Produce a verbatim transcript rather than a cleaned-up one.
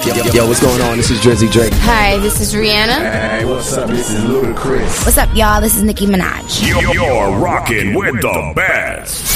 Yo, yo, yo, what's going on? This is Drizzy Drake. Hi, this is Rihanna. Hey, what's up? This is Ludacris. What's up, y'all? This is Nicki Minaj. You're, you're rocking with the best.